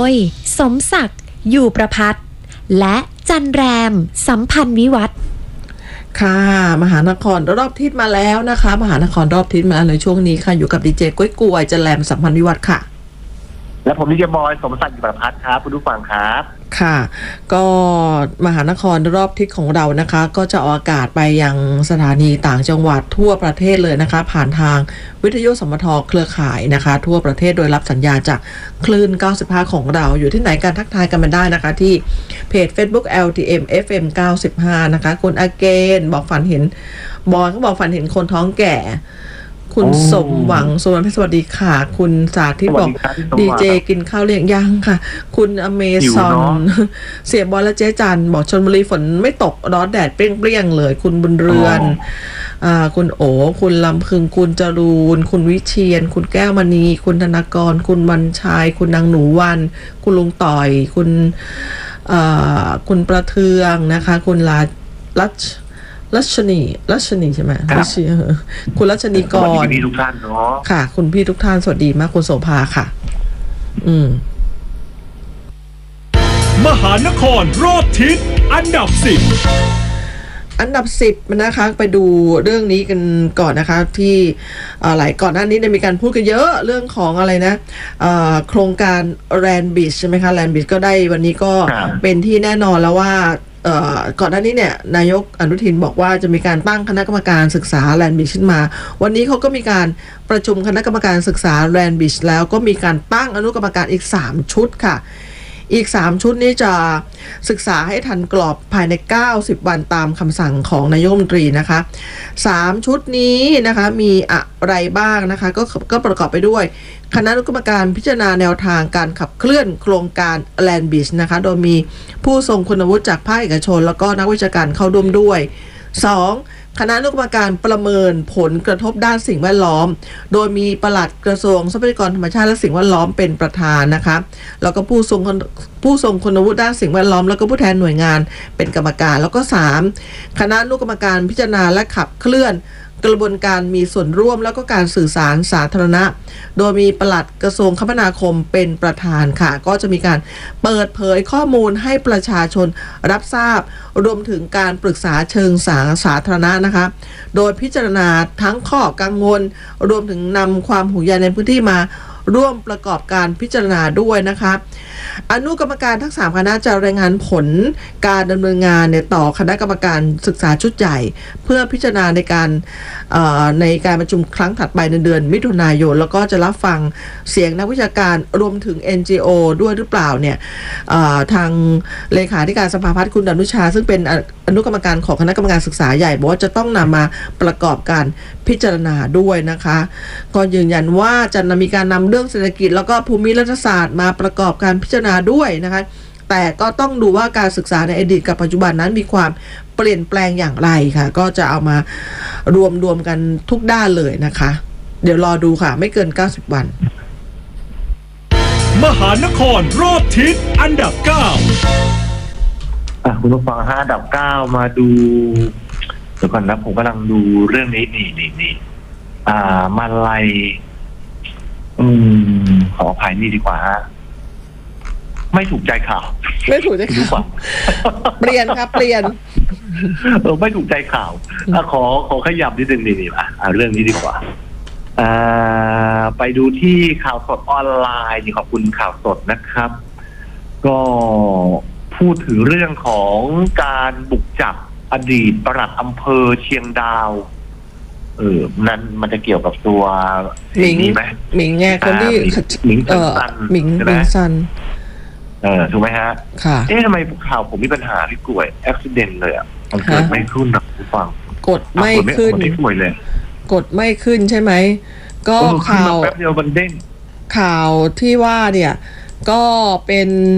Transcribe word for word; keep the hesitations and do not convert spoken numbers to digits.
ยสมศักดิ์อยู่ประพัฒน์และจันแรมสัมพันธ์วิวัฒน์ค่ะมหานครรอบทิศมาแล้วนะคะมหานครรอบทิศมาในช่วงนี้ค่ะอยู่กับดีเจก้อยกวยจันแรมสัมพันธ์วิวัฒน์ค่ะและผมดีเจบอยสมศักดิ์อยู่ประพัฒน์ครับคุณผู้ฟังครับค่ะก็มหานครรอบทิศของเรานะคะก็จะออกอากาศไปยังสถานีต่างจังหวัดทั่วประเทศเลยนะคะผ่านทางวิทยุสมทเครือข่ายนะคะทั่วประเทศโดยรับสัญญาณจากคลื่นเก้าสิบห้าของเราอยู่ที่ไหนการทักทายกันมาได้นะคะที่เพจ Facebook แอล ที เอ็ม เอฟ เอ็ม เก้าสิบห้านะคะคุณอาเกนบอกฝันเห็นบอยเขาบอกฝันเห็นคนท้องแก่คุณสมหวังสวัสดีสวัสดีค่ะคุณสาธิตบอกดีเจกินข้าวเลี้ยงยังค่ะคุณอเมซอนเสียบอลและเจ๊จันบอกชลบุรีฝนไม่ตกร้อนแดดเปรี้ยงๆเลยคุณบุญเรือนอ่าคุณโอคุณลำพึงคุณจรูนคุณวิเชียนคุณแก้วมณีคุณธนากรคุณวันชัยคุณนางหนูวันคุณลุงต่อยคุณอ่าคุณประเทืองนะคะคุณลาลัชรัชนีรัชนีใช่ไหมรัชนีคุณรัชนีกรสวัสดีพี่ทุกท่านเนาะค่ะคุณพี่ทุกท่านสวัสดีมากคุณโสภาค่ะอืมมหานครรอบทิศอันดับสิบอันดับสิบนะคะไปดูเรื่องนี้กันก่อนนะคะที่หลายก่อนหน้านี้เนี่ยมีการพูดกันเยอะเรื่องของอะไรนะโครงการแลนด์บิชใช่ไหมคะแลนด์บิชก็ได้วันนี้ก็เป็นที่แน่นอนแล้วว่าก่อนหน้านี้เนี่ยนายกอนุทินบอกว่าจะมีการตั้งคณะกรรมการศึกษาแลนด์บิชขึ้นมาวันนี้เขาก็มีการประชุมคณะกรรมการศึกษาแลนด์บิชแล้วก็มีการตั้งอนุกรรมการอีกสามชุดค่ะอีกสามชุดนี้จะศึกษาให้ทันกรอบภายในเก้าสิบวันตามคำสั่งของนายกรัฐมนตรีนะคะสามชุดนี้นะคะมีอะไรบ้างนะคะก็ก็ประกอบไปด้วยคณะกรรมการพิจารณาแนวทางการขับเคลื่อนโครงการแลนด์บิชนะคะโดยมีผู้ทรงคุณวุฒิจากภาคเอกชนแล้วก็นักวิชาการเข้าร่วมด้วยสองคณะกรรมการประเมินผลกระทบด้านสิ่งแวดล้อมโดยมีปลัดกระทรวงทรัพยากรธรรมชาติและสิ่งแวดล้อมเป็นประธานนะคะแล้วก็ผู้ทรงผู้ทรงคุณวุฒิด้านสิ่งแวดล้อมแล้วก็ผู้แทนหน่วยงานเป็นกรรมการแล้วก็สามคณะกรรมการพิจารณาและขับเคลื่อนกระบวนการมีส่วนร่วมแล้วก็การสื่อสารสาธารณะโดยมีปลัดกระทรวงคมนาคมเป็นประธานค่ะก็จะมีการเปิดเผยข้อมูลให้ประชาชนรับทราบรวมถึงการปรึกษาเชิงสาสาธารณะนะคะโดยพิจารณาทั้งข้อกังวลรวมถึงนำความห่วงใยในพื้นที่มาร่วมประกอบการพิจารณาด้วยนะคะอนุกรรมการทั้งสามคณะจะรายงานผลการดำเนินงานเนี่ยต่อคณะกรรมการศึกษาชุดใหญ่เพื่อพิจารณาในการในการประชุมครั้งถัดไปในเดือนมิถุนายนแล้วก็จะรับฟังเสียงนักวิชาการรวมถึง เอ็น จี โอ ด้วยหรือเปล่าเนี่ยทางเลขาธิการสภาพัฒน์คุณดนุชาซึ่งเป็นอนุกรรมการของคณะกรรมการศึกษาใหญ่บอกว่าจะต้องนำมาประกอบการพิจารณาด้วยนะคะก็ยืนยันว่าจะมีการนำเรื่องเศรษฐกิจแล้วก็ภูมิรัฐศาสตร์มาประกอบการพิจารณาด้วยนะคะแต่ก็ต้องดูว่าการศึกษาในอดีตกับปัจจุบันนั้นมีความเปลี่ยนแปลงอย่างไรค่ะก็จะเอามารวมรวมกันทุกด้านเลยนะคะเดี๋ยวรอดูค่ะไม่เกินเก้าสิบวันมหานครรอบทิศอันดับเก้าคุณผู้ฟังห้าอันดับเก้ามาดูเดี๋ยวก่อนนะผมกำลังดูเรื่องนี้นี่นี่นี่อ่ามาลัยอืมขออภัยนี่ดีกว่าฮะไม่ถูกใจข่าวไม่ถูกใจข่าวเปลี่ยนครับเปลี่ยนเออไม่ถูกใจข่าวอ่ะขอขอขยับนิดนึงนี่นี่อ่ะเอาเรื่องนี้ดีกว่าอ่าไปดูที่ข่าวสดออนไลน์นี่ขอบคุณข่าวสดนะครับก็พูดถึงเรื่องของการบุกจับอดีตปลัดอำเภอเชียงดาวเออนั่นมันจะเกี่ยวกับตัวหมิงไหมหมิงไงคนที่หมิงซันหมิงหมิงซันเออถูกไหมฮะค่ะเอ๊ะทำไมข่าวผมมีปัญหาที่กล้วยอุบิเหตุเลยอ่ะมันเกิดไม่ขึ้นนะคุณฟังกดไม่ขึ้นเลยกดไม่ขึ้นใช่ไหมก็ข่าวแป๊บเดียวมันเด้งข่าวที่ว่าเนี่ยก็เป็น